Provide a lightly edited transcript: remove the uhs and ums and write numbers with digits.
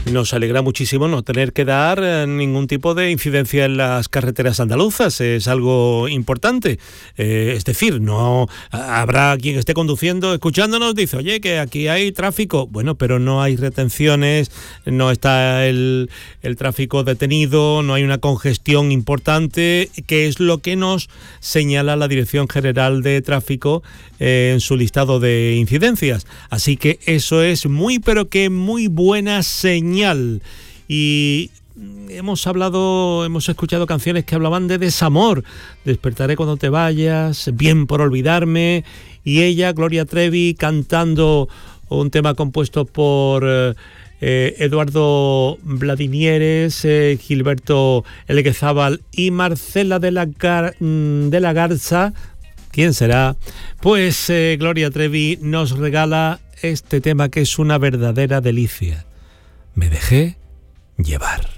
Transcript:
Nos alegra muchísimo no tener que dar ningún tipo de incidencia en las carreteras andaluzas, es algo importante. Es decir, no habrá quien esté conduciendo, escuchándonos, dice, oye, que aquí hay tráfico. Bueno, pero no hay retenciones, no está el tráfico detenido, no hay una congestión importante, que es lo que nos señala la Dirección General de Tráfico en su listado de incidencias. Así que eso es muy, pero que muy buena señal. Y hemos escuchado canciones que hablaban de desamor. Despertaré cuando te vayas, Bien por olvidarme. Y ella, Gloria Trevi, cantando un tema compuesto por Eduardo Vladinieres, Gilberto Elguezábal y Marcela de la Garza. ¿Quién será? Pues Gloria Trevi nos regala este tema que es una verdadera delicia. Me dejé llevar.